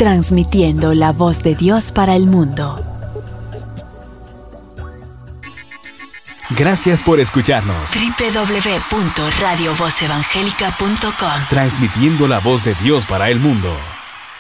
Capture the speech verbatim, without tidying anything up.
transmitiendo la voz de Dios para el mundo. Gracias por escucharnos. doble u doble u doble u punto radio voz evangélica punto com. Transmitiendo la voz de Dios para el mundo.